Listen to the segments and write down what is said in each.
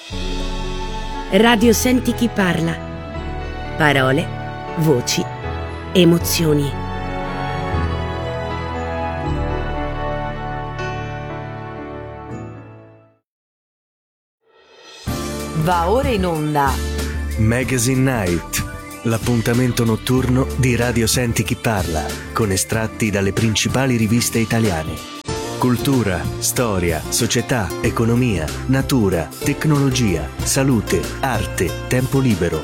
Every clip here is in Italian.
Radio Senti chi parla. Parole, voci, emozioni. Va ora in onda Magazine Night, l'appuntamento notturno di Radio Senti chi parla, con estratti dalle principali riviste italiane. Cultura, storia, società, economia, natura, tecnologia, salute, arte, tempo libero.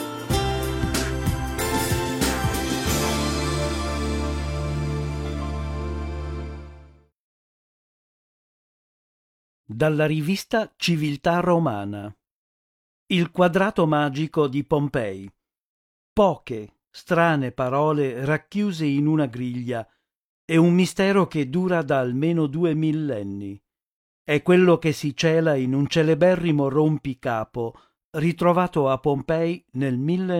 Dalla rivista Civiltà Romana. Il quadrato magico di Pompei. Poche, strane parole racchiuse in una griglia e un mistero che dura da almeno 2 millenni. È quello che si cela in un celeberrimo rompicapo ritrovato a Pompei nel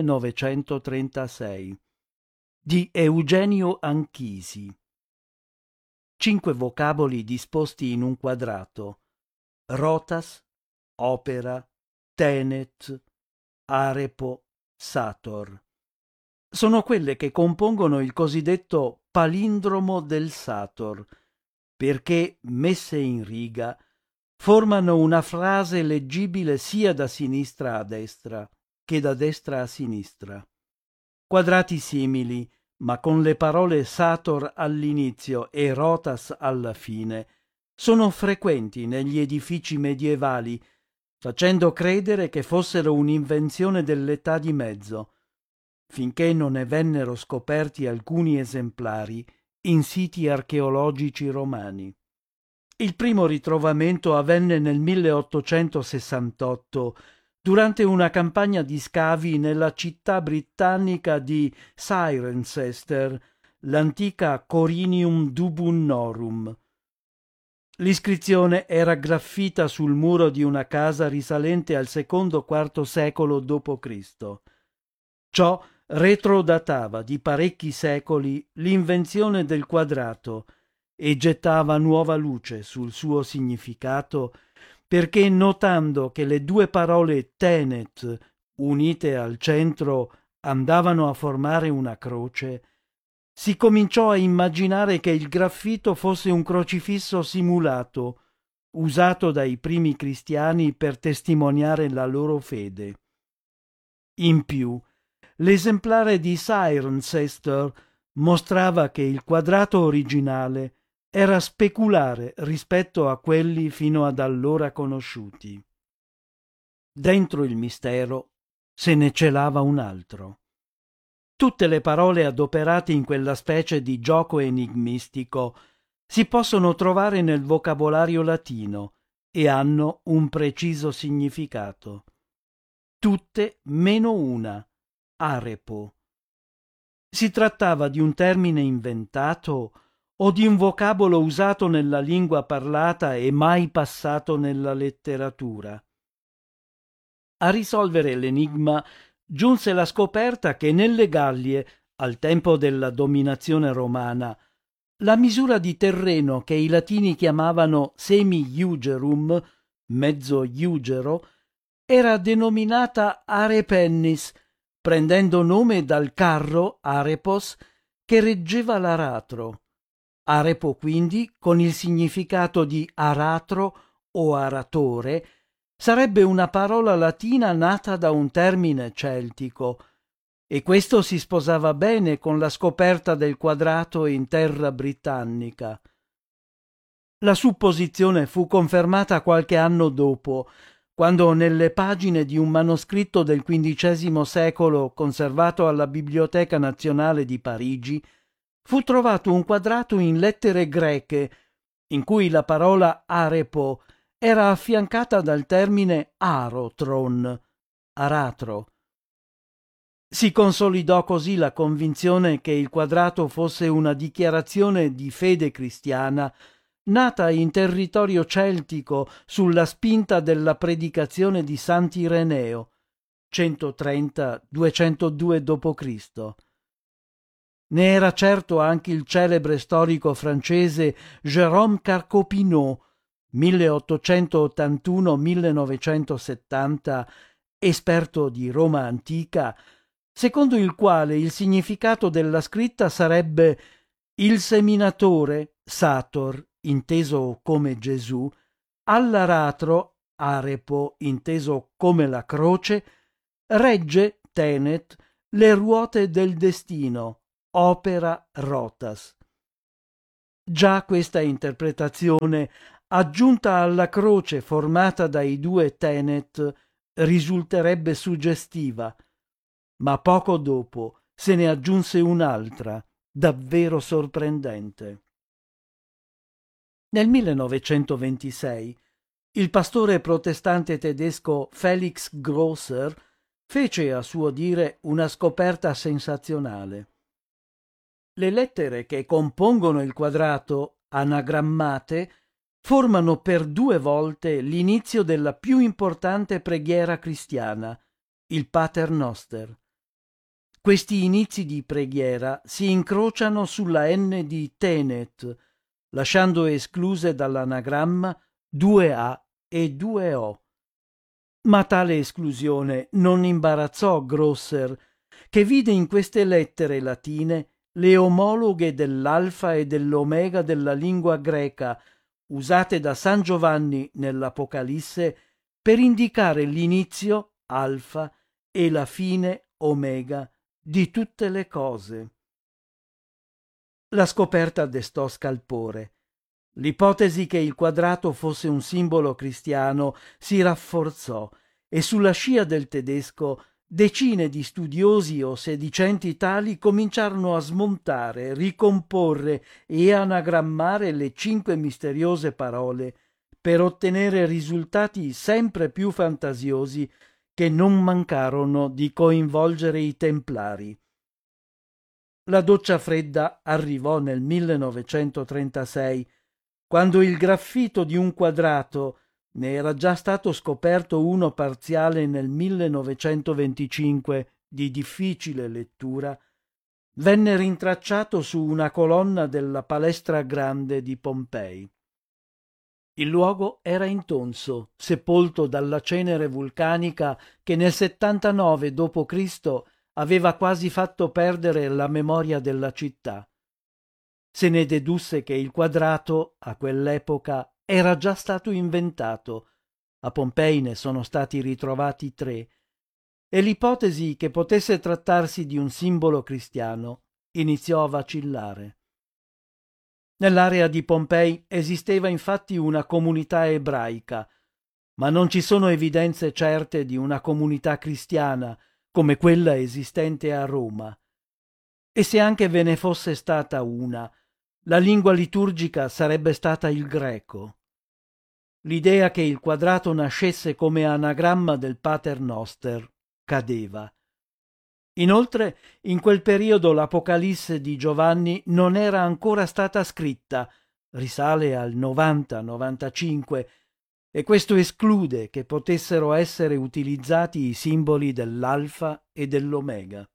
1936 di Eugenio Anchisi. 5 vocaboli disposti in un quadrato: rotas, opera, tenet, arepo, sator. Sono quelle che compongono il cosiddetto palindromo del sator, perché, messe in riga, formano una frase leggibile sia da sinistra a destra che da destra a sinistra. Quadrati simili, ma con le parole sator all'inizio e rotas alla fine, sono frequenti negli edifici medievali, facendo credere che fossero un'invenzione dell'età di mezzo, finché non ne vennero scoperti alcuni esemplari in siti archeologici romani. Il primo ritrovamento avvenne nel 1868 durante una campagna di scavi nella città britannica di Cirencester, l'antica Corinium Dubunnorum. L'iscrizione era graffita sul muro di una casa risalente al secondo-IV secolo d.C. Ciò retrodatava di parecchi secoli l'invenzione del quadrato e gettava nuova luce sul suo significato, perché notando che le 2 parole tenet unite al centro andavano a formare una croce, si cominciò a immaginare che il graffito fosse un crocifisso simulato, usato dai primi cristiani per testimoniare la loro fede. In più, l'esemplare di Cirencester mostrava che il quadrato originale era speculare rispetto a quelli fino ad allora conosciuti. Dentro il mistero se ne celava un altro. Tutte le parole adoperate in quella specie di gioco enigmistico si possono trovare nel vocabolario latino e hanno un preciso significato. Tutte meno una, arepo. Si trattava di un termine inventato o di un vocabolo usato nella lingua parlata e mai passato nella letteratura? A risolvere l'enigma giunse la scoperta che nelle Gallie, al tempo della dominazione romana, la misura di terreno che i latini chiamavano semi-iugerum, mezzo iugero, era denominata arepennis, prendendo nome dal carro arepos che reggeva l'aratro. Arepo quindi, con il significato di aratro o aratore, sarebbe una parola latina nata da un termine celtico, e questo si sposava bene con la scoperta del quadrato in terra britannica. La supposizione fu confermata qualche anno dopo, quando nelle pagine di un manoscritto del XV secolo conservato alla Biblioteca Nazionale di Parigi fu trovato un quadrato in lettere greche, in cui la parola arepo era affiancata dal termine arotron, aratro. Si consolidò così la convinzione che il quadrato fosse una dichiarazione di fede cristiana nata in territorio celtico sulla spinta della predicazione di Sant'Ireneo, 130-202 d.C. Ne era certo anche il celebre storico francese Jérôme Carcopinot, 1881-1970, esperto di Roma antica, secondo il quale il significato della scritta sarebbe: il seminatore, Sator, inteso come Gesù, all'aratro, arepo, inteso come la croce, regge, tenet, le ruote del destino, opera rotas. Già questa interpretazione, aggiunta alla croce formata dai due tenet, risulterebbe suggestiva, ma poco dopo se ne aggiunse un'altra, davvero sorprendente. Nel 1926 il pastore protestante tedesco Felix Grosser fece, a suo dire, una scoperta sensazionale. Le lettere che compongono il quadrato, anagrammate, formano per 2 volte l'inizio della più importante preghiera cristiana, il Pater Noster. Questi inizi di preghiera si incrociano sulla N di Tenet, lasciando escluse dall'anagramma 2A e 2O. Ma tale esclusione non imbarazzò Grosser, che vide in queste lettere latine le omologhe dell'alfa e dell'omega della lingua greca, usate da San Giovanni nell'Apocalisse per indicare l'inizio, alfa, e la fine, omega, di tutte le cose. La scoperta destò scalpore. L'ipotesi che il quadrato fosse un simbolo cristiano si rafforzò e sulla scia del tedesco decine di studiosi o sedicenti tali cominciarono a smontare, ricomporre e anagrammare le 5 misteriose parole per ottenere risultati sempre più fantasiosi che non mancarono di coinvolgere i Templari. La doccia fredda arrivò nel 1936, quando il graffito di un quadrato, ne era già stato scoperto uno parziale nel 1925 di difficile lettura, venne rintracciato su una colonna della Palestra Grande di Pompei. Il luogo era intonso, sepolto dalla cenere vulcanica che nel 79 d.C. aveva quasi fatto perdere la memoria della città. Se ne dedusse che il quadrato, a quell'epoca, era già stato inventato. A Pompei ne sono stati ritrovati 3, e l'ipotesi che potesse trattarsi di un simbolo cristiano iniziò a vacillare. Nell'area di Pompei esisteva infatti una comunità ebraica, ma non ci sono evidenze certe di una comunità cristiana come quella esistente a Roma. E se anche ve ne fosse stata una, la lingua liturgica sarebbe stata il greco. L'idea che il quadrato nascesse come anagramma del Pater Noster cadeva. Inoltre, in quel periodo l'Apocalisse di Giovanni non era ancora stata scritta, risale al 90-95, e questo esclude che potessero essere utilizzati i simboli dell'alfa e dell'omega.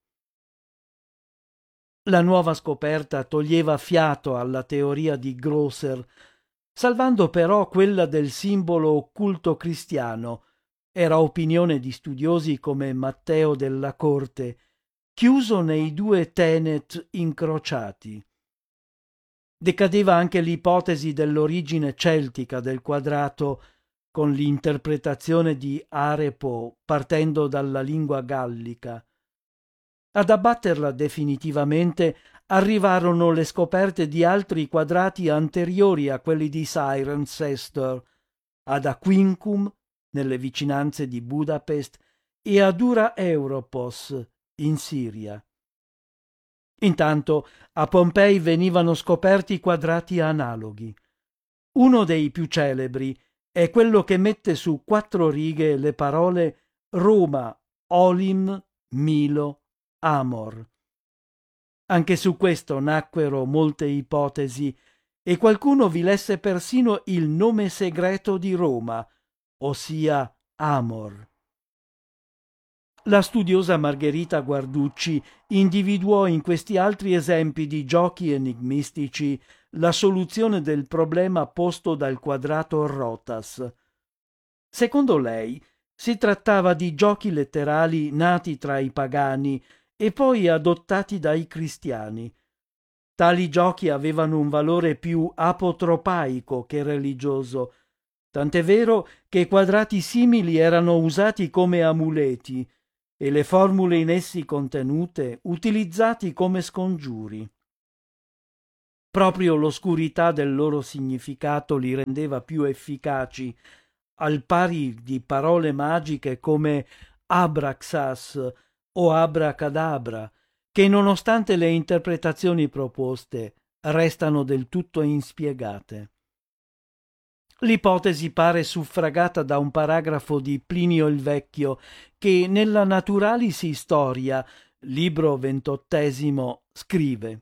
La nuova scoperta toglieva fiato alla teoria di Grosser, salvando però quella del simbolo occulto cristiano. Era opinione di studiosi come Matteo della Corte, chiuso nei 2 tenet incrociati. Decadeva anche l'ipotesi dell'origine celtica del quadrato, con l'interpretazione di Arepo partendo dalla lingua gallica. Ad abbatterla definitivamente arrivarono le scoperte di altri quadrati anteriori a quelli di Cirencester, ad Aquincum, nelle vicinanze di Budapest, e ad Ura Europos, in Siria. Intanto a Pompei venivano scoperti quadrati analoghi. Uno dei più celebri è quello che mette su 4 righe le parole Roma, Olim, Milo, Amor. Anche su questo nacquero molte ipotesi e qualcuno vi lesse persino il nome segreto di Roma, ossia Amor. La studiosa Margherita Guarducci individuò in questi altri esempi di giochi enigmistici la soluzione del problema posto dal quadrato Rotas. Secondo lei, si trattava di giochi letterali nati tra i pagani e poi adottati dai cristiani. Tali giochi avevano un valore più apotropaico che religioso, tant'è vero che quadrati simili erano usati come amuleti e le formule in essi contenute utilizzati come scongiuri. Proprio l'oscurità del loro significato li rendeva più efficaci, al pari di parole magiche come Abraxas o Abracadabra, che nonostante le interpretazioni proposte restano del tutto inspiegate. L'ipotesi pare suffragata da un paragrafo di Plinio il Vecchio che nella Naturalis Historia, libro 28, scrive: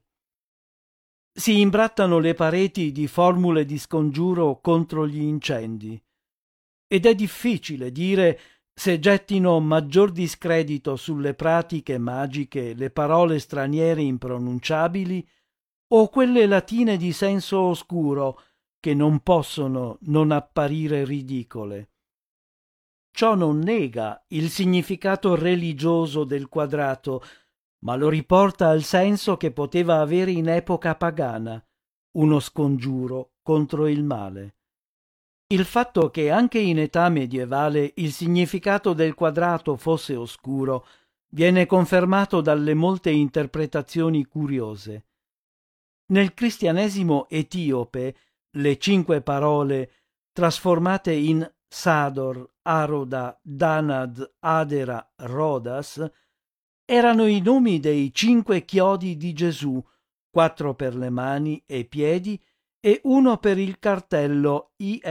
si imbrattano le pareti di formule di scongiuro contro gli incendi, ed è difficile dire se gettino maggior discredito sulle pratiche magiche le parole straniere impronunciabili o quelle latine di senso oscuro che non possono non apparire ridicole. Ciò non nega il significato religioso del quadrato, ma lo riporta al senso che poteva avere in epoca pagana, uno scongiuro contro il male. Il fatto che anche in età medievale il significato del quadrato fosse oscuro viene confermato dalle molte interpretazioni curiose. Nel cristianesimo etiope le 5 parole trasformate in Sador, Aroda, Danad, Adera, Rodas erano i nomi dei 5 chiodi di Gesù, 4 per le mani e piedi e 1 per il cartello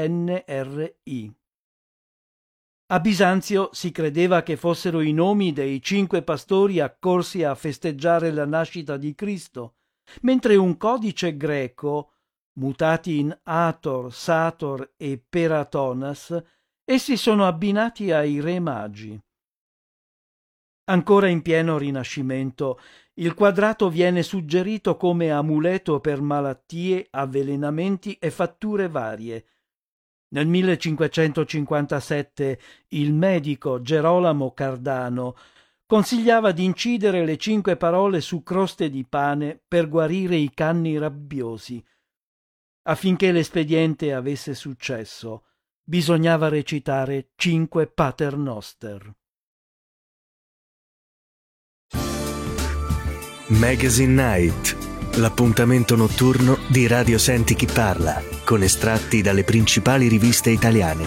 INRI. A Bisanzio si credeva che fossero i nomi dei 5 pastori accorsi a festeggiare la nascita di Cristo, mentre un codice greco, mutati in Ator, Sator e Peratonas, essi sono abbinati ai re magi. Ancora in pieno Rinascimento, il quadrato viene suggerito come amuleto per malattie, avvelenamenti e fatture varie. Nel 1557 il medico Gerolamo Cardano consigliava di incidere le 5 parole su croste di pane per guarire i canni rabbiosi. Affinché l'espediente avesse successo, bisognava recitare 5 Paternoster. Magazine Night, l'appuntamento notturno di Radio Senti Chi Parla, con estratti dalle principali riviste italiane.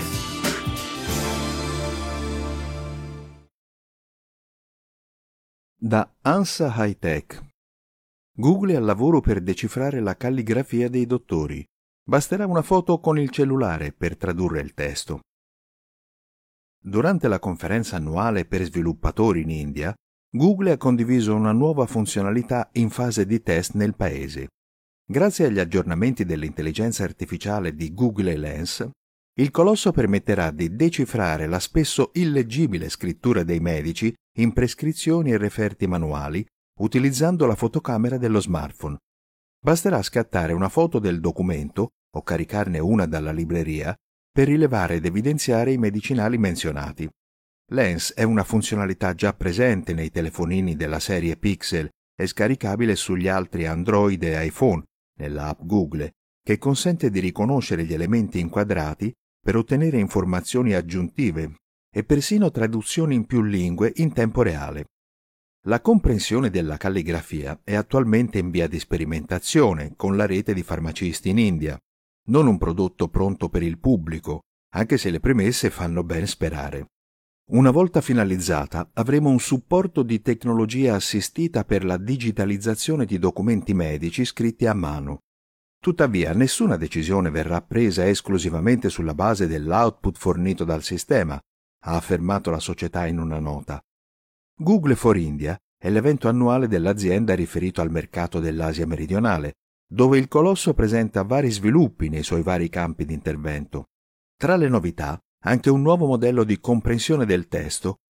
Da ANSA High Tech. Google è al lavoro per decifrare la calligrafia dei dottori. Basterà una foto con il cellulare per tradurre il testo. Durante la conferenza annuale per sviluppatori in India, Google ha condiviso una nuova funzionalità in fase di test nel paese. Grazie agli aggiornamenti dell'intelligenza artificiale di Google Lens, il colosso permetterà di decifrare la spesso illeggibile scrittura dei medici in prescrizioni e referti manuali utilizzando la fotocamera dello smartphone. Basterà scattare una foto del documento o caricarne una dalla libreria per rilevare ed evidenziare i medicinali menzionati. Lens è una funzionalità già presente nei telefonini della serie Pixel e scaricabile sugli altri Android e iPhone nella app Google, che consente di riconoscere gli elementi inquadrati per ottenere informazioni aggiuntive e persino traduzioni in più lingue in tempo reale. La comprensione della calligrafia è attualmente in via di sperimentazione con la rete di farmacisti in India, non un prodotto pronto per il pubblico, anche se le premesse fanno ben sperare. Una volta finalizzata, avremo un supporto di tecnologia assistita per la digitalizzazione di documenti medici scritti a mano. Tuttavia, nessuna decisione verrà presa esclusivamente sulla base dell'output fornito dal sistema, ha affermato la società in una nota. Google for India è l'evento annuale dell'azienda riferito al mercato dell'Asia meridionale, dove il colosso presenta vari sviluppi nei suoi vari campi di intervento. Tra le novità, anche un nuovo modello di comprensione del testo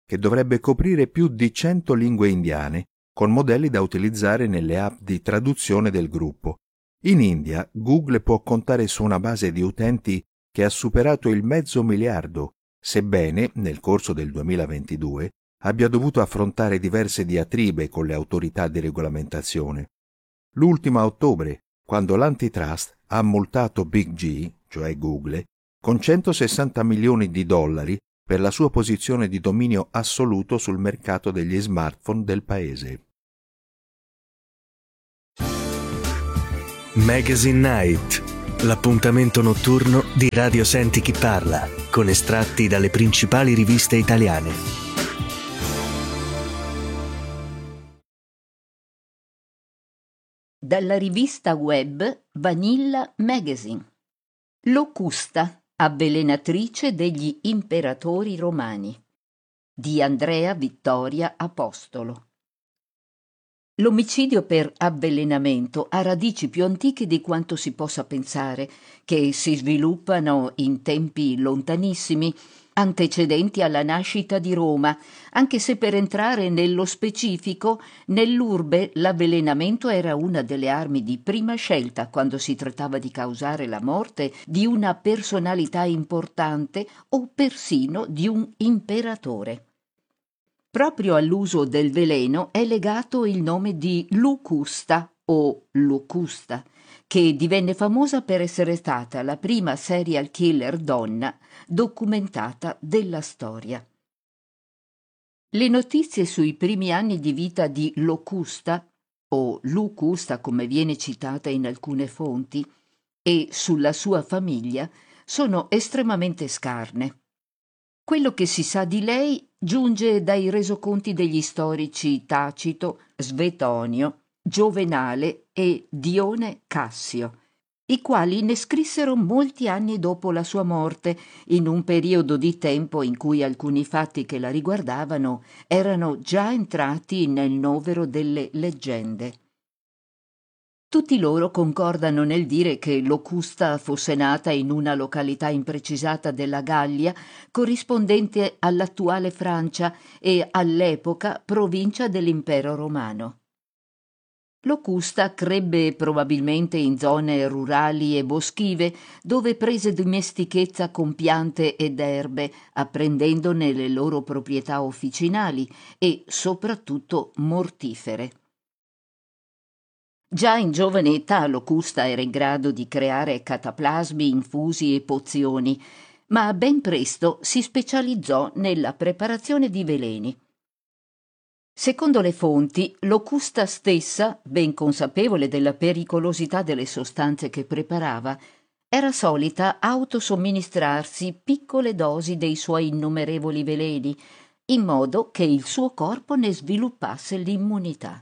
che dovrebbe coprire più di 100 lingue indiane, con modelli da utilizzare nelle app di traduzione del gruppo. In India, Google può contare su una base di utenti che ha superato il 500 000, sebbene, nel corso del 2022, abbia dovuto affrontare diverse diatribe con le autorità di regolamentazione. L'ultima a ottobre, quando l'antitrust ha multato Big G, cioè Google, con $160 milioni per la sua posizione di dominio assoluto sul mercato degli smartphone del paese. Magazine Night, l'appuntamento notturno di Radio Senti Chi Parla, con estratti dalle principali riviste italiane. Dalla rivista web Vanilla Magazine. Locusta, avvelenatrice degli imperatori romani, di Andrea Vittoria Apostolo. L'omicidio per avvelenamento ha radici più antiche di quanto si possa pensare, che si sviluppano in tempi lontanissimi, antecedenti alla nascita di Roma, anche se per entrare nello specifico, nell'urbe l'avvelenamento era una delle armi di prima scelta quando si trattava di causare la morte di una personalità importante o persino di un imperatore. Proprio all'uso del veleno è legato il nome di Locusta o Locusta, che divenne famosa per essere stata la prima serial killer donna documentata della storia. Le notizie sui primi anni di vita di Locusta, o Lucusta come viene citata in alcune fonti, e sulla sua famiglia sono estremamente scarne. Quello che si sa di lei giunge dai resoconti degli storici Tacito, Svetonio, Giovenale e Dione Cassio, i quali ne scrissero molti anni dopo la sua morte, in un periodo di tempo in cui alcuni fatti che la riguardavano erano già entrati nel novero delle leggende. Tutti loro concordano nel dire che Locusta fosse nata in una località imprecisata della Gallia, corrispondente all'attuale Francia e all'epoca provincia dell'Impero Romano. Locusta crebbe probabilmente in zone rurali e boschive, dove prese dimestichezza con piante ed erbe, apprendendone le loro proprietà officinali e soprattutto mortifere. Già in giovane età Locusta era in grado di creare cataplasmi, infusi e pozioni, ma ben presto si specializzò nella preparazione di veleni. Secondo le fonti, Locusta stessa, ben consapevole della pericolosità delle sostanze che preparava, era solita autosomministrarsi piccole dosi dei suoi innumerevoli veleni, in modo che il suo corpo ne sviluppasse l'immunità.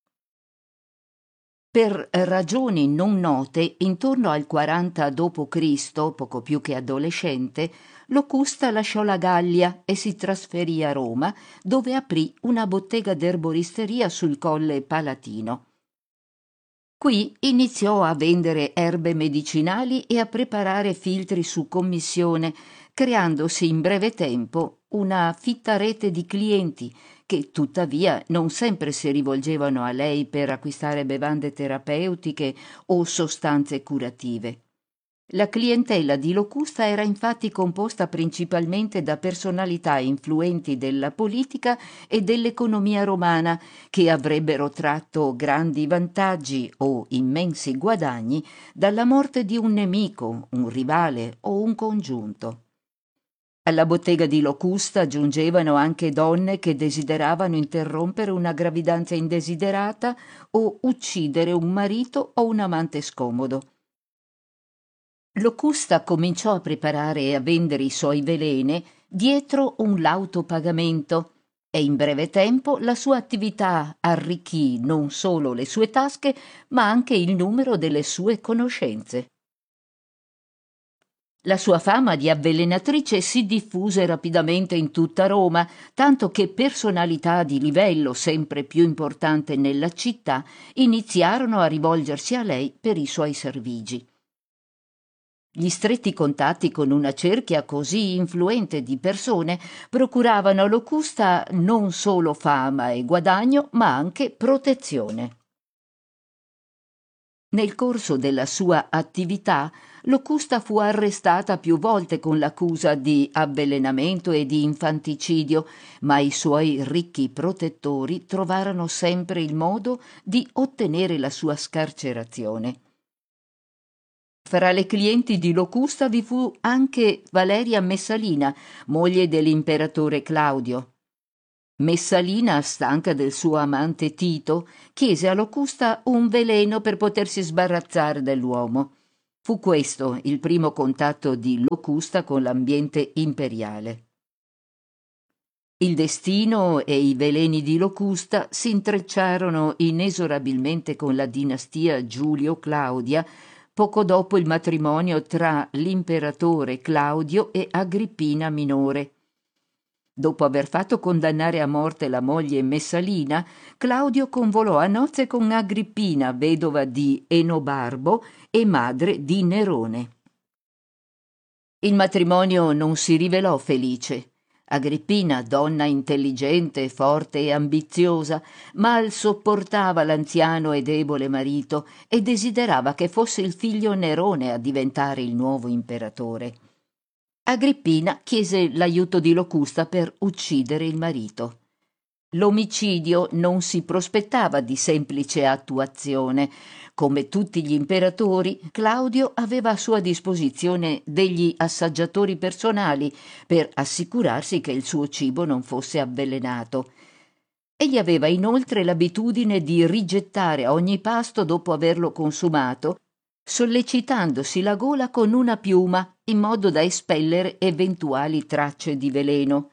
Per ragioni non note, intorno al 40 d.C., poco più che adolescente, Locusta lasciò la Gallia e si trasferì a Roma, dove aprì una bottega d'erboristeria sul Colle Palatino. Qui iniziò a vendere erbe medicinali e a preparare filtri su commissione, creandosi in breve tempo una fitta rete di clienti che tuttavia non sempre si rivolgevano a lei per acquistare bevande terapeutiche o sostanze curative. La clientela di Locusta era infatti composta principalmente da personalità influenti della politica e dell'economia romana che avrebbero tratto grandi vantaggi o immensi guadagni dalla morte di un nemico, un rivale o un congiunto. Alla bottega di Locusta giungevano anche donne che desideravano interrompere una gravidanza indesiderata o uccidere un marito o un amante scomodo. Locusta cominciò a preparare e a vendere i suoi veleni dietro un lauto pagamento e in breve tempo la sua attività arricchì non solo le sue tasche ma anche il numero delle sue conoscenze. La sua fama di avvelenatrice si diffuse rapidamente in tutta Roma, tanto che personalità di livello sempre più importante nella città iniziarono a rivolgersi a lei per i suoi servigi. Gli stretti contatti con una cerchia così influente di persone procuravano a Locusta non solo fama e guadagno, ma anche protezione. Nel corso della sua attività, Locusta fu arrestata più volte con l'accusa di avvelenamento e di infanticidio, ma i suoi ricchi protettori trovarono sempre il modo di ottenere la sua scarcerazione. Fra le clienti di Locusta vi fu anche Valeria Messalina, moglie dell'imperatore Claudio. Messalina, stanca del suo amante Tito, chiese a Locusta un veleno per potersi sbarazzare dell'uomo. Fu questo il primo contatto di Locusta con l'ambiente imperiale. Il destino e i veleni di Locusta si intrecciarono inesorabilmente con la dinastia Giulio-Claudia poco dopo il matrimonio tra l'imperatore Claudio e Agrippina minore. Dopo aver fatto condannare a morte la moglie Messalina, Claudio convolò a nozze con Agrippina, vedova di Enobarbo e madre di Nerone. Il matrimonio non si rivelò felice. Agrippina, donna intelligente, forte e ambiziosa, mal sopportava l'anziano e debole marito e desiderava che fosse il figlio Nerone a diventare il nuovo imperatore. Agrippina chiese l'aiuto di Locusta per uccidere il marito. L'omicidio non si prospettava di semplice attuazione. Come tutti gli imperatori, Claudio aveva a sua disposizione degli assaggiatori personali per assicurarsi che il suo cibo non fosse avvelenato. Egli aveva inoltre l'abitudine di rigettare ogni pasto dopo averlo consumato, sollecitandosi la gola con una piuma in modo da espellere eventuali tracce di veleno.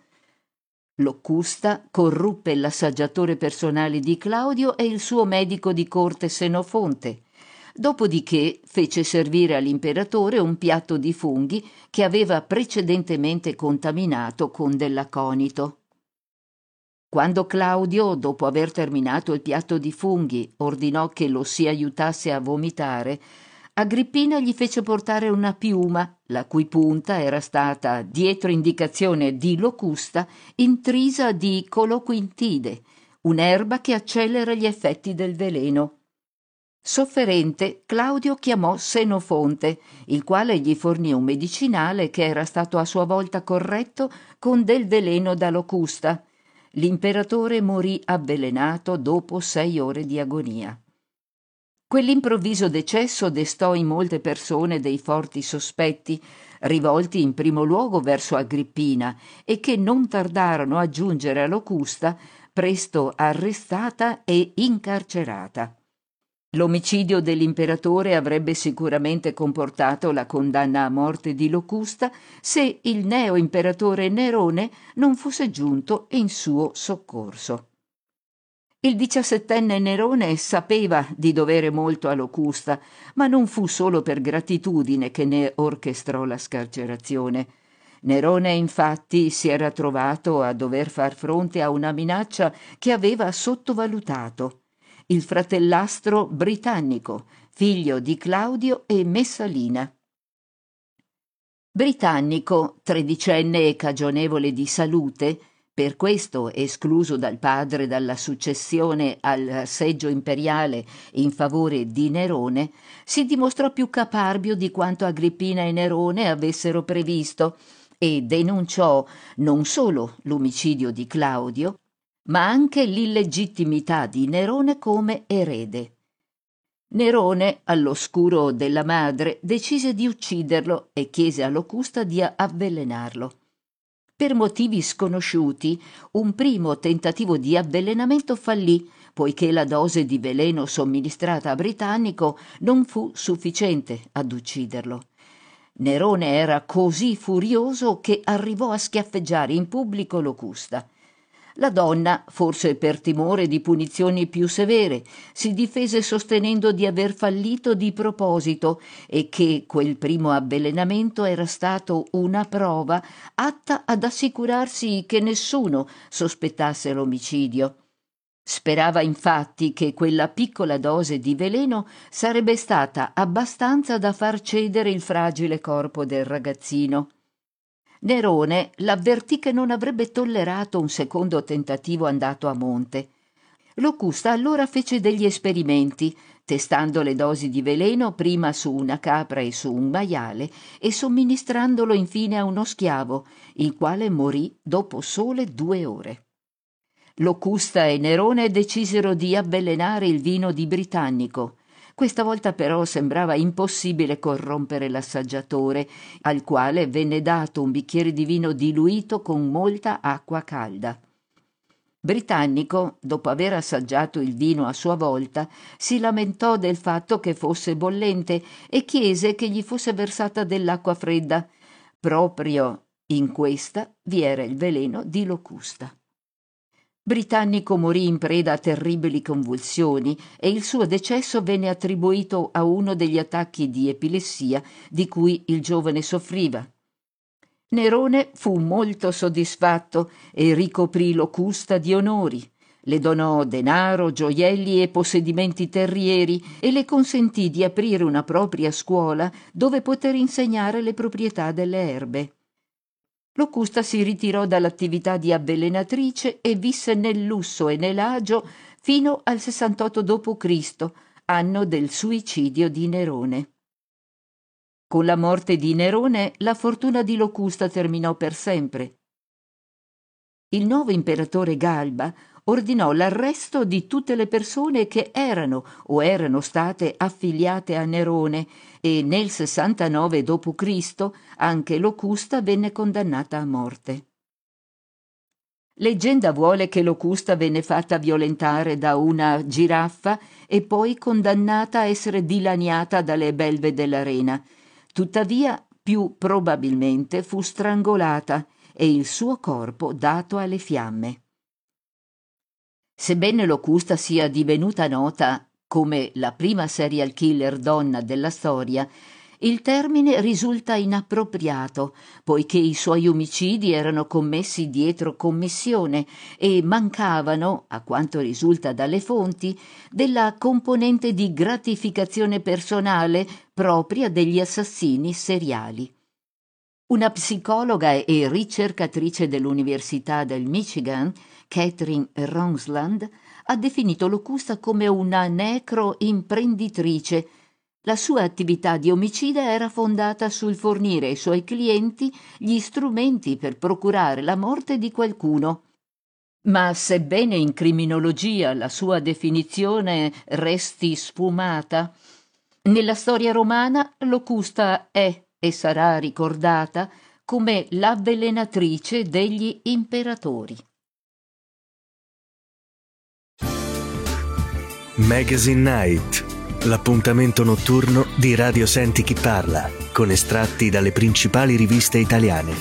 Locusta corruppe l'assaggiatore personale di Claudio e il suo medico di corte Senofonte. Dopodiché fece servire all'imperatore un piatto di funghi che aveva precedentemente contaminato con dell'aconito. Quando Claudio, dopo aver terminato il piatto di funghi, ordinò che lo si aiutasse a vomitare, Agrippina gli fece portare una piuma, la cui punta era stata, dietro indicazione di Locusta, intrisa di coloquintide, un'erba che accelera gli effetti del veleno. Sofferente, Claudio chiamò Senofonte, il quale gli fornì un medicinale che era stato a sua volta corretto con del veleno da Locusta. L'imperatore morì avvelenato dopo 6 ore di agonia. Quell'improvviso decesso destò in molte persone dei forti sospetti, rivolti in primo luogo verso Agrippina e che non tardarono a giungere a Locusta, presto arrestata e incarcerata. L'omicidio dell'imperatore avrebbe sicuramente comportato la condanna a morte di Locusta se il neo-imperatore Nerone non fosse giunto in suo soccorso. Il 17enne Nerone sapeva di dovere molto a Locusta, ma non fu solo per gratitudine che ne orchestrò la scarcerazione. Nerone infatti si era trovato a dover far fronte a una minaccia che aveva sottovalutato: il fratellastro Britannico, figlio di Claudio e Messalina. Britannico, tredicenne e cagionevole di salute, per questo escluso dal padre dalla successione al seggio imperiale in favore di Nerone, si dimostrò più caparbio di quanto Agrippina e Nerone avessero previsto e denunciò non solo l'omicidio di Claudio, ma anche l'illegittimità di Nerone come erede. Nerone, all'oscuro della madre, decise di ucciderlo e chiese a Locusta di avvelenarlo. Per motivi sconosciuti, un primo tentativo di avvelenamento fallì, poiché la dose di veleno somministrata a Britannico non fu sufficiente ad ucciderlo. Nerone era così furioso che arrivò a schiaffeggiare in pubblico Locusta. La donna, forse per timore di punizioni più severe, si difese sostenendo di aver fallito di proposito e che quel primo avvelenamento era stato una prova atta ad assicurarsi che nessuno sospettasse l'omicidio. Sperava infatti che quella piccola dose di veleno sarebbe stata abbastanza da far cedere il fragile corpo del ragazzino. Nerone l'avvertì che non avrebbe tollerato un secondo tentativo andato a monte. Locusta allora fece degli esperimenti, testando le dosi di veleno prima su una capra e su un maiale e somministrandolo infine a uno schiavo, il quale morì dopo sole 2 ore. Locusta e Nerone decisero di avvelenare il vino di Britannico. Questa volta però sembrava impossibile corrompere l'assaggiatore, al quale venne dato un bicchiere di vino diluito con molta acqua calda. Britannico, dopo aver assaggiato il vino a sua volta, si lamentò del fatto che fosse bollente e chiese che gli fosse versata dell'acqua fredda. Proprio in questa vi era il veleno di Locusta. Britannico morì in preda a terribili convulsioni e il suo decesso venne attribuito a uno degli attacchi di epilessia di cui il giovane soffriva. Nerone fu molto soddisfatto e ricoprì Locusta di onori. Le donò denaro, gioielli e possedimenti terrieri e le consentì di aprire una propria scuola dove poter insegnare le proprietà delle erbe. Locusta si ritirò dall'attività di avvelenatrice e visse nel lusso e nell'agio fino al 68 d.C., anno del suicidio di Nerone. Con la morte di Nerone la fortuna di Locusta terminò per sempre. Il nuovo imperatore Galba ordinò l'arresto di tutte le persone che erano o erano state affiliate a Nerone e nel 69 d.C. anche Locusta venne condannata a morte. Leggenda vuole che Locusta venne fatta violentare da una giraffa e poi condannata a essere dilaniata dalle belve dell'arena. Tuttavia, più probabilmente fu strangolata e il suo corpo dato alle fiamme. Sebbene Locusta sia divenuta nota come la prima serial killer donna della storia, il termine risulta inappropriato, poiché i suoi omicidi erano commessi dietro commissione e mancavano, a quanto risulta dalle fonti, della componente di gratificazione personale propria degli assassini seriali. Una psicologa e ricercatrice dell'Università del Michigan, Catherine Ronsland, ha definito Locusta come una necroimprenditrice. La sua attività di omicida era fondata sul fornire ai suoi clienti gli strumenti per procurare la morte di qualcuno. Ma sebbene in criminologia la sua definizione resti sfumata, nella storia romana Locusta è e sarà ricordata come l'avvelenatrice degli imperatori. Magazine Night, l'appuntamento notturno di Radio Senti Chi Parla, con estratti dalle principali riviste italiane.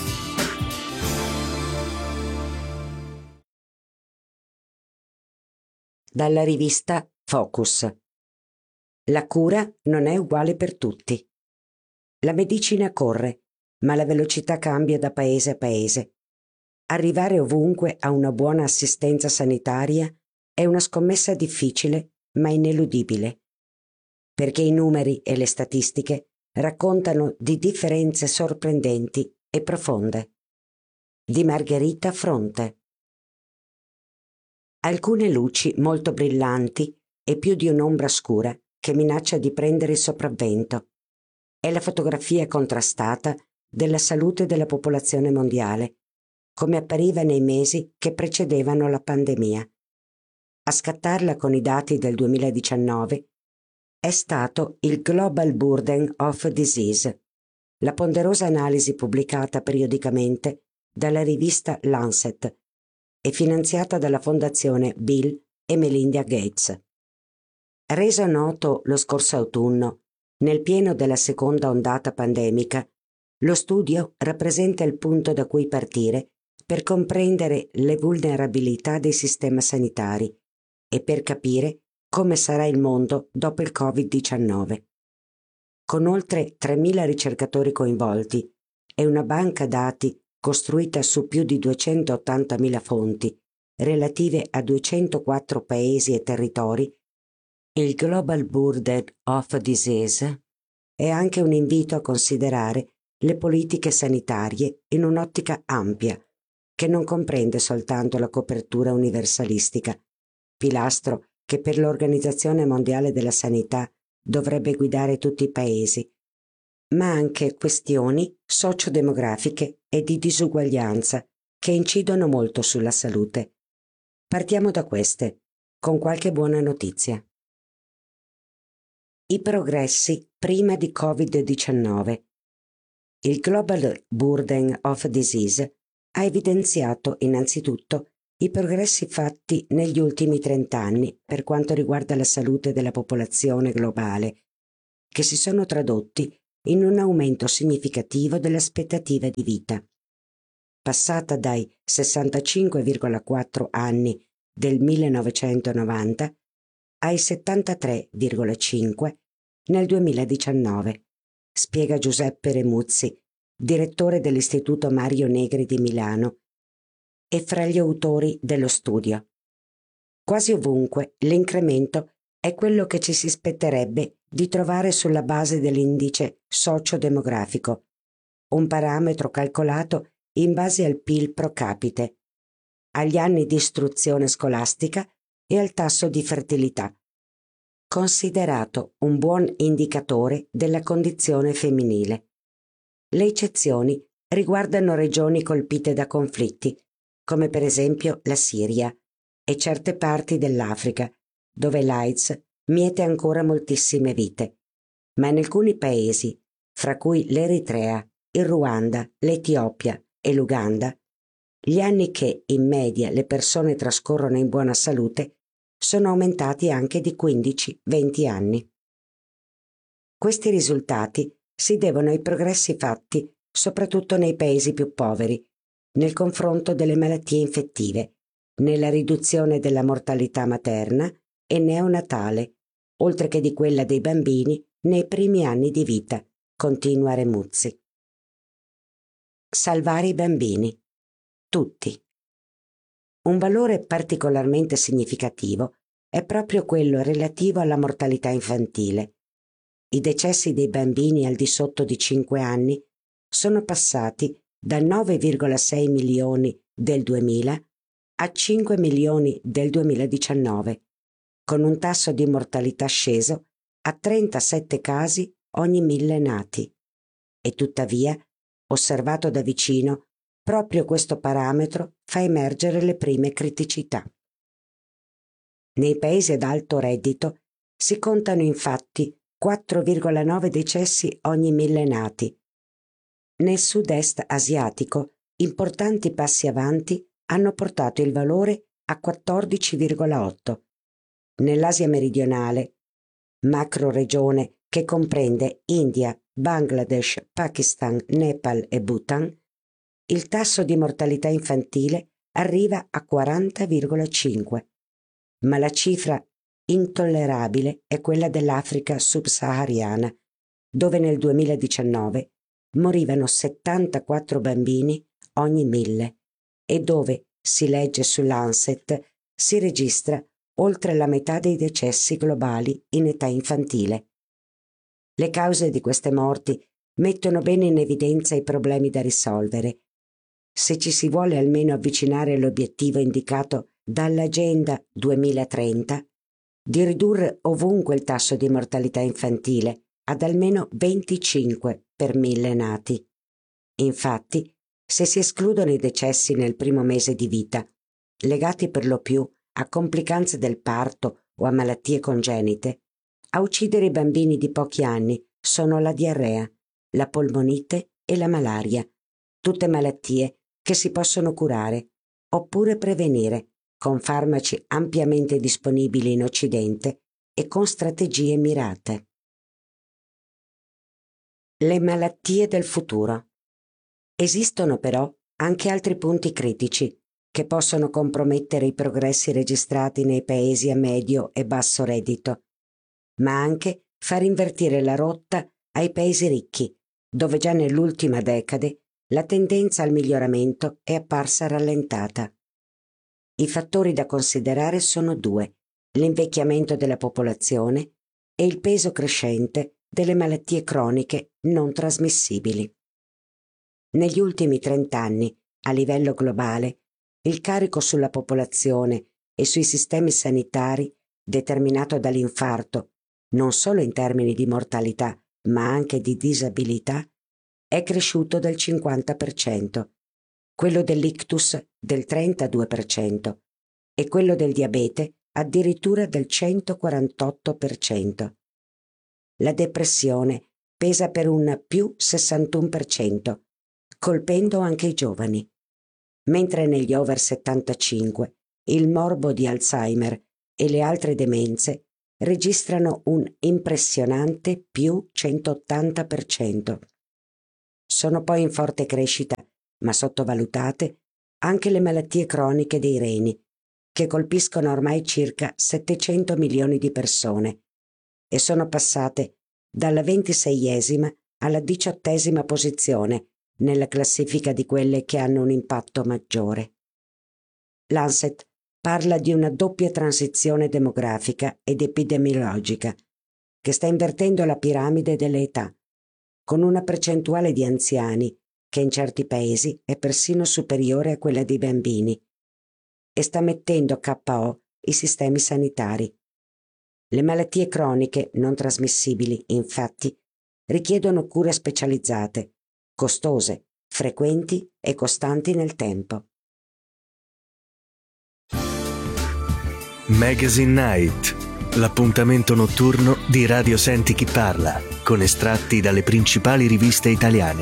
Dalla rivista Focus. La cura non è uguale per tutti. La medicina corre, ma la velocità cambia da paese a paese. Arrivare ovunque a una buona assistenza sanitaria è una scommessa difficile ma ineludibile, perché i numeri e le statistiche raccontano di differenze sorprendenti e profonde. Di Margherita Fronte. Alcune luci molto brillanti e più di un'ombra scura che minaccia di prendere il sopravvento. È la fotografia contrastata della salute della popolazione mondiale, come appariva nei mesi che precedevano la pandemia. A scattarla con i dati del 2019 è stato il Global Burden of Disease, la ponderosa analisi pubblicata periodicamente dalla rivista Lancet e finanziata dalla fondazione Bill e Melinda Gates. Reso noto lo scorso autunno, nel pieno della seconda ondata pandemica, lo studio rappresenta il punto da cui partire per comprendere le vulnerabilità dei sistemi sanitari e per capire come sarà il mondo dopo il Covid-19. Con oltre 3.000 ricercatori coinvolti e una banca dati costruita su più di 280.000 fonti relative a 204 paesi e territori, il Global Burden of Disease è anche un invito a considerare le politiche sanitarie in un'ottica ampia, che non comprende soltanto la copertura universalistica, pilastro che per l'Organizzazione Mondiale della Sanità dovrebbe guidare tutti i paesi, ma anche questioni sociodemografiche e di disuguaglianza che incidono molto sulla salute. Partiamo da queste, con qualche buona notizia. I progressi prima di Covid-19. Il Global Burden of Disease ha evidenziato innanzitutto i progressi fatti negli ultimi 30 anni per quanto riguarda la salute della popolazione globale, che si sono tradotti in un aumento significativo dell'aspettativa di vita, passata dai 65,4 anni del 1990 ai 73,5 nel 2019, spiega Giuseppe Remuzzi, direttore dell'Istituto Mario Negri di Milano e fra gli autori dello studio. Quasi ovunque l'incremento è quello che ci si aspetterebbe di trovare sulla base dell'indice sociodemografico, un parametro calcolato in base al PIL pro capite, agli anni di istruzione scolastica e al tasso di fertilità, considerato un buon indicatore della condizione femminile. Le eccezioni riguardano regioni colpite da conflitti, come per esempio la Siria e certe parti dell'Africa, dove l'AIDS miete ancora moltissime vite. Ma in alcuni paesi, fra cui l'Eritrea, il Ruanda, l'Etiopia e l'Uganda, gli anni che in media le persone trascorrono in buona salute sono aumentati anche di 15-20 anni. Questi risultati si devono ai progressi fatti soprattutto nei paesi più poveri, nel confronto delle malattie infettive, nella riduzione della mortalità materna e neonatale, oltre che di quella dei bambini nei primi anni di vita, continua Remuzzi. Salvare i bambini. Tutti. Un valore particolarmente significativo è proprio quello relativo alla mortalità infantile. I decessi dei bambini al di sotto di 5 anni sono passati da 9,6 milioni del 2000 a 5 milioni del 2019, con un tasso di mortalità sceso a 37 casi ogni 1000 nati. E tuttavia, osservato da vicino, proprio questo parametro fa emergere le prime criticità. Nei paesi ad alto reddito si contano infatti 4,9 decessi ogni 1000 nati. Nel sud-est asiatico importanti passi avanti hanno portato il valore a 14,8. Nell'Asia meridionale, macroregione che comprende India, Bangladesh, Pakistan, Nepal e Bhutan, il tasso di mortalità infantile arriva a 40,5, ma la cifra intollerabile è quella dell'Africa subsahariana, dove nel 2019 morivano 74 bambini ogni 1000 e dove, si legge sull'Lancet, si registra oltre la metà dei decessi globali in età infantile. Le cause di queste morti mettono bene in evidenza i problemi da risolvere. Se ci si vuole almeno avvicinare all'obiettivo indicato dall'Agenda 2030 di ridurre ovunque il tasso di mortalità infantile ad almeno 25 per 1000 nati. Infatti, se si escludono i decessi nel primo mese di vita, legati per lo più a complicanze del parto o a malattie congenite, a uccidere i bambini di pochi anni sono la diarrea, la polmonite e la malaria, tutte malattie che si possono curare oppure prevenire con farmaci ampiamente disponibili in Occidente e con strategie mirate. Le malattie del futuro. Esistono però anche altri punti critici che possono compromettere i progressi registrati nei paesi a medio e basso reddito, ma anche far invertire la rotta ai paesi ricchi, dove già nell'ultima decade la tendenza al miglioramento è apparsa rallentata. I fattori da considerare sono due: l'invecchiamento della popolazione e il peso crescente delle malattie croniche non trasmissibili. Negli ultimi 30 anni, a livello globale, il carico sulla popolazione e sui sistemi sanitari determinato dall'infarto, non solo in termini di mortalità, ma anche di disabilità, è cresciuto del 50%, quello dell'ictus del 32% e quello del diabete addirittura del 148%. La depressione pesa per un più 61%, colpendo anche i giovani, mentre negli over 75 il morbo di Alzheimer e le altre demenze registrano un impressionante più 180%. Sono poi in forte crescita, ma sottovalutate, anche le malattie croniche dei reni, che colpiscono ormai circa 700 milioni di persone e sono passate dalla 26esima alla 18esima posizione nella classifica di quelle che hanno un impatto maggiore. Lancet parla di una doppia transizione demografica ed epidemiologica che sta invertendo la piramide delle età, con una percentuale di anziani che in certi paesi è persino superiore a quella dei bambini e sta mettendo KO i sistemi sanitari. Le malattie croniche non trasmissibili, infatti, richiedono cure specializzate, costose, frequenti e costanti nel tempo. Magazine Night, l'appuntamento notturno di Radio Senti Chi Parla, con estratti dalle principali riviste italiane.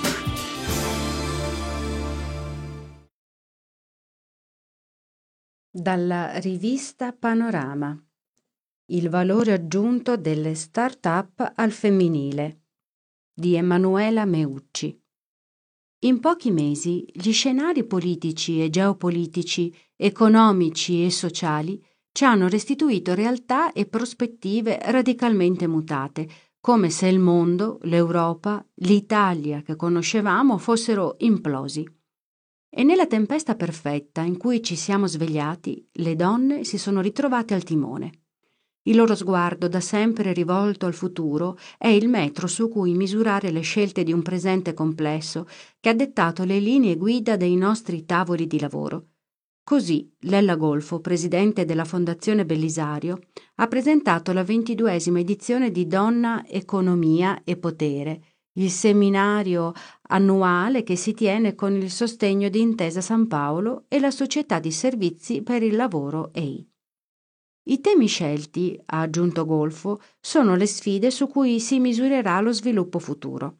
Dalla rivista Panorama. Il valore aggiunto delle start-up al femminile di Emanuela Meucci. In pochi mesi gli scenari politici e geopolitici, economici e sociali ci hanno restituito realtà e prospettive radicalmente mutate, come se il mondo, l'Europa, l'Italia che conoscevamo fossero implosi. E nella tempesta perfetta in cui ci siamo svegliati, le donne si sono ritrovate al timone. Il loro sguardo, da sempre rivolto al futuro, è il metro su cui misurare le scelte di un presente complesso che ha dettato le linee guida dei nostri tavoli di lavoro. Così Lella Golfo, presidente della Fondazione Bellisario, ha presentato la 22esima edizione di Donna, Economia e Potere, il seminario annuale che si tiene con il sostegno di Intesa San Paolo e la Società di Servizi per il Lavoro EI. I temi scelti, ha aggiunto Golfo, sono le sfide su cui si misurerà lo sviluppo futuro.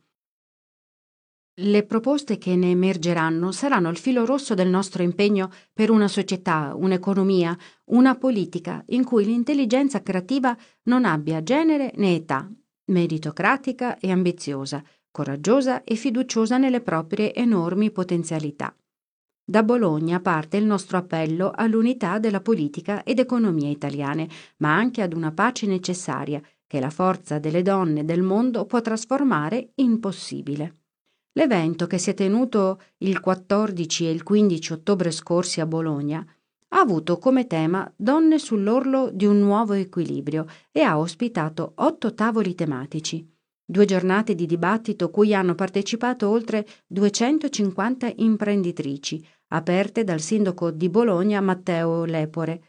Le proposte che ne emergeranno saranno il filo rosso del nostro impegno per una società, un'economia, una politica in cui l'intelligenza creativa non abbia genere né età, meritocratica e ambiziosa, coraggiosa e fiduciosa nelle proprie enormi potenzialità. Da Bologna parte il nostro appello all'unità della politica ed economia italiane, ma anche ad una pace necessaria che la forza delle donne del mondo può trasformare in possibile. L'evento, che si è tenuto il 14 e il 15 ottobre scorsi a Bologna, ha avuto come tema Donne sull'orlo di un nuovo equilibrio e ha ospitato 8 tavoli tematici. 2 giornate di dibattito cui hanno partecipato oltre 250 imprenditrici, aperte dal sindaco di Bologna Matteo Lepore,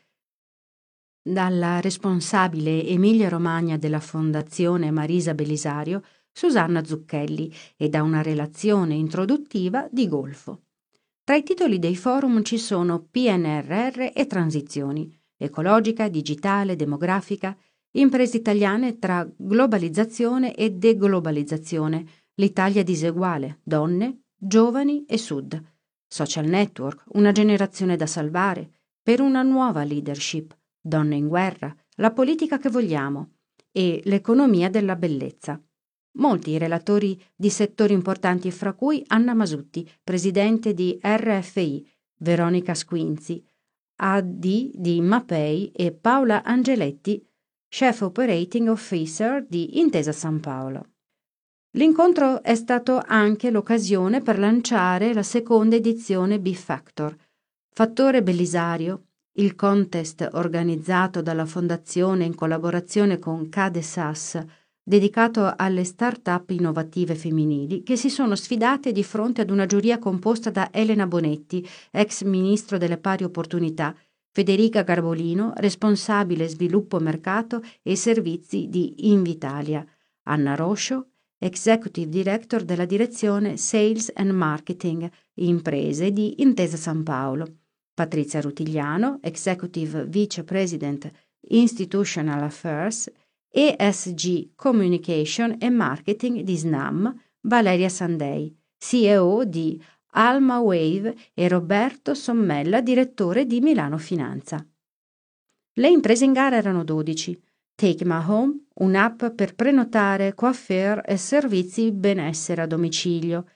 dalla responsabile Emilia-Romagna della Fondazione Marisa Bellisario, Susanna Zucchelli, e da una relazione introduttiva di Golfo. Tra i titoli dei forum ci sono PNRR e transizioni, ecologica, digitale, demografica, imprese italiane tra globalizzazione e deglobalizzazione, l'Italia diseguale, donne, giovani e sud, social network, una generazione da salvare, per una nuova leadership, donne in guerra, la politica che vogliamo e l'economia della bellezza. Molti i relatori di settori importanti, fra cui Anna Masutti, presidente di RFI, Veronica Squinzi, AD di Mapei, e Paola Angeletti, Chief Operating Officer di Intesa San Paolo. L'incontro è stato anche l'occasione per lanciare la seconda edizione B-Factor, Fattore Bellisario, il contest organizzato dalla Fondazione in collaborazione con CADESAS, dedicato alle start-up innovative femminili che si sono sfidate di fronte ad una giuria composta da Elena Bonetti, ex ministro delle pari opportunità, Federica Garbolino, responsabile sviluppo mercato e servizi di Invitalia, Anna Roscio, Executive Director della direzione Sales and Marketing Imprese di Intesa San Paolo, Patrizia Rutigliano, Executive Vice President Institutional Affairs, ESG Communication e Marketing di SNAM, Valeria Sandei, CEO di Alma Wave, e Roberto Sommella, direttore di Milano Finanza. Le imprese in gara erano 12. Take My Home, un'app per prenotare coiffure e servizi benessere a domicilio.